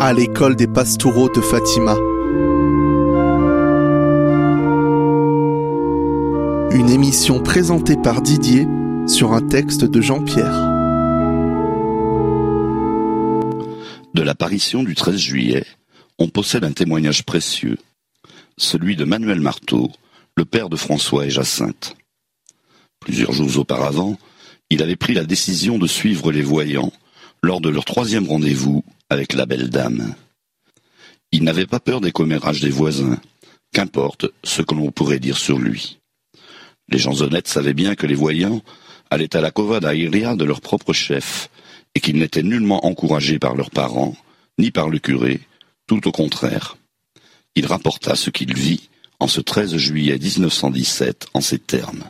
à l'école des Pastoureaux de Fatima. Une émission présentée par Didier sur un texte de Jean-Pierre. De l'apparition du 13 juillet, on possède un témoignage précieux, celui de Manuel Marteau, le père de François et Jacinthe. Plusieurs jours auparavant, il avait pris la décision de suivre les voyants lors de leur 3e rendez-vous avec la belle dame. Il n'avait pas peur des commérages des voisins, qu'importe ce que l'on pourrait dire sur lui. Les gens honnêtes savaient bien que les voyants allaient à la covada iria de leur propre chef, et qu'ils n'étaient nullement encouragés par leurs parents, ni par le curé, tout au contraire. Il rapporta ce qu'il vit en ce 13 juillet 1917 en ces termes.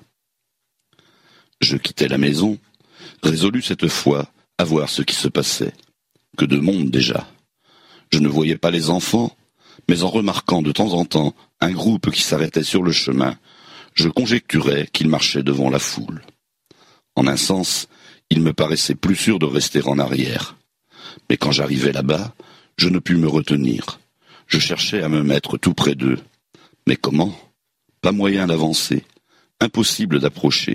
Je quittais la maison, résolu cette fois à voir ce qui se passait. Que de monde déjà. Je ne voyais pas les enfants, mais en remarquant de temps en temps un groupe qui s'arrêtait sur le chemin, je conjecturais qu'ils marchaient devant la foule. En un sens, il me paraissait plus sûr de rester en arrière. Mais quand j'arrivais là-bas, je ne pus me retenir. Je cherchais à me mettre tout près d'eux. Mais comment ? Pas moyen d'avancer. Impossible d'approcher.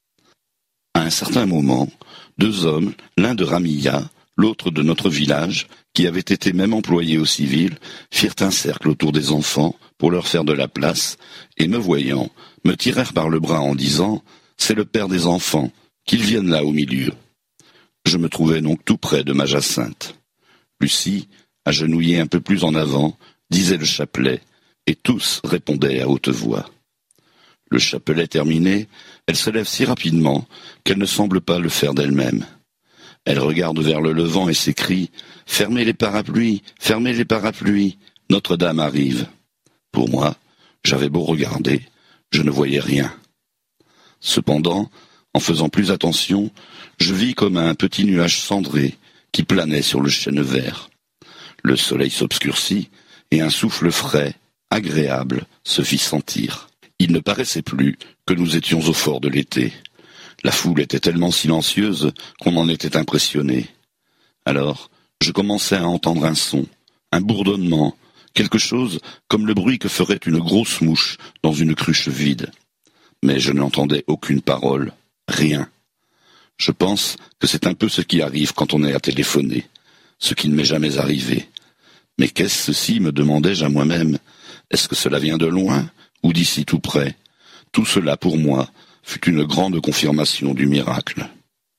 À un certain moment, 2 hommes, l'un de Ramilla, l'autre de notre village, qui avaient été même employés au civil, firent un cercle autour des enfants pour leur faire de la place, et me voyant, me tirèrent par le bras en disant « C'est le père des enfants, qu'ils viennent là au milieu ». Je me trouvais donc tout près de ma Jacinthe. Lucie, agenouillée un peu plus en avant, disait le chapelet, et tous répondaient à haute voix. Le chapelet terminé, elle se lève si rapidement qu'elle ne semble pas le faire d'elle-même. Elle regarde vers le levant et s'écrie « Fermez les parapluies, fermez les parapluies, Notre-Dame arrive ». Pour moi, j'avais beau regarder, je ne voyais rien. Cependant, en faisant plus attention, je vis comme un petit nuage cendré qui planait sur le chêne vert. Le soleil s'obscurcit et un souffle frais, agréable, se fit sentir. Il ne paraissait plus que nous étions au fort de l'été. La foule était tellement silencieuse qu'on en était impressionné. Alors, je commençai à entendre un son, un bourdonnement, quelque chose comme le bruit que ferait une grosse mouche dans une cruche vide. Mais je n'entendais aucune parole, rien. Je pense que c'est un peu ce qui arrive quand on est à téléphoner, ce qui ne m'est jamais arrivé. Mais qu'est-ce ceci, me demandai-je à moi-même. Est-ce que cela vient de loin ou d'ici tout près? Tout cela, pour moi, fut une grande confirmation du miracle.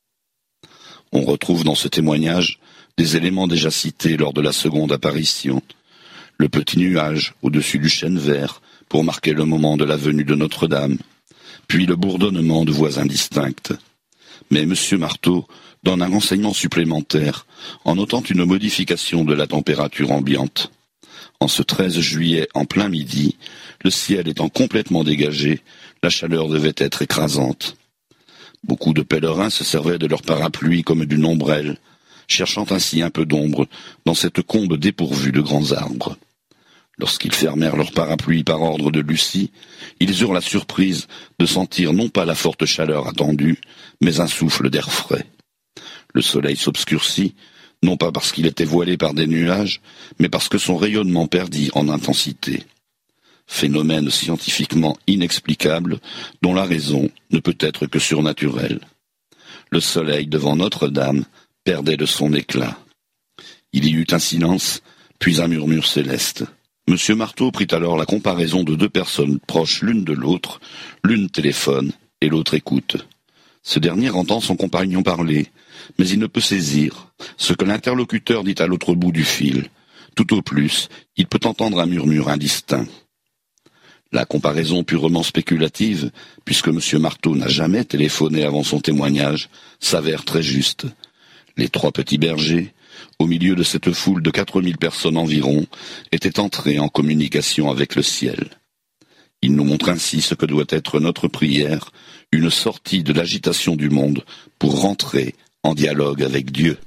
On retrouve dans ce témoignage des éléments déjà cités lors de la seconde apparition. Le petit nuage au-dessus du chêne vert pour marquer le moment de la venue de Notre-Dame, puis le bourdonnement de voix indistinctes. Mais M. Marteau donne un renseignement supplémentaire en notant une modification de la température ambiante. En ce 13 juillet, en plein midi, le ciel étant complètement dégagé, la chaleur devait être écrasante. Beaucoup de pèlerins se servaient de leur parapluie comme d'une ombrelle, cherchant ainsi un peu d'ombre dans cette combe dépourvue de grands arbres. Lorsqu'ils fermèrent leur parapluie par ordre de Lucie, ils eurent la surprise de sentir non pas la forte chaleur attendue, mais un souffle d'air frais. Le soleil s'obscurcit, non pas parce qu'il était voilé par des nuages, mais parce que son rayonnement perdit en intensité. Phénomène scientifiquement inexplicable, dont la raison ne peut être que surnaturelle. Le soleil devant Notre-Dame perdait de son éclat. Il y eut un silence, puis un murmure céleste. Monsieur Marteau prit alors la comparaison de 2 personnes proches l'une de l'autre, l'une téléphone et l'autre écoute. Ce dernier entend son compagnon parler, mais il ne peut saisir ce que l'interlocuteur dit à l'autre bout du fil. Tout au plus, il peut entendre un murmure indistinct. La comparaison purement spéculative, puisque M. Marteau n'a jamais téléphoné avant son témoignage, s'avère très juste. Les 3 petits bergers, au milieu de cette foule de 4000 personnes environ, étaient entrés en communication avec le ciel. Il nous montre ainsi ce que doit être notre prière, une sortie de l'agitation du monde pour rentrer en dialogue avec Dieu.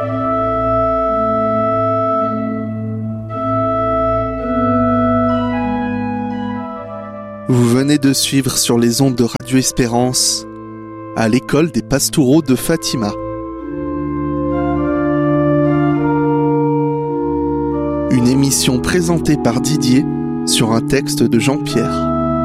Vous venez de suivre sur les ondes de Radio Espérance à l'école des Pastoureaux de Fatima. Une émission présentée par Didier sur un texte de Jean-Pierre.